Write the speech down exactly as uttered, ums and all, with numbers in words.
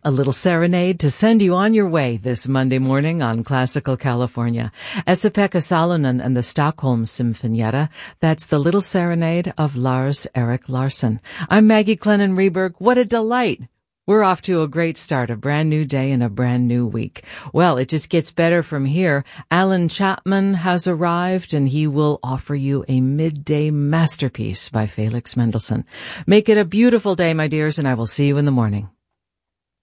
A little serenade to send you on your way this Monday morning on Classical California. Esa-Pekka Salonen and the Stockholm Symfonietta. That's the Little Serenade of Lars Erik Larsson. I'm Maggie Clennon Reberg. What a delight! We're off to a great start, a brand new day and a brand new week. Well, it just gets better from here. Alan Chapman has arrived, and he will offer you a midday masterpiece by Felix Mendelssohn. Make it a beautiful day, my dears, and I will see you in the morning.